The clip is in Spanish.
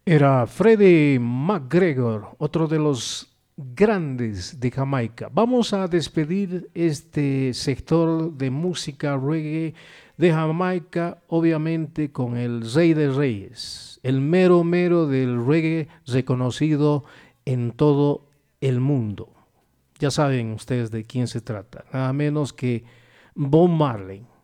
Era Freddie McGregor, otro de los grandes de Jamaica. Vamos a despedir este sector de música reggae de Jamaica, obviamente con el Rey de Reyes, el mero mero del reggae reconocido en todo el mundo. Ya saben ustedes de quién se trata, nada menos que Bob Marley.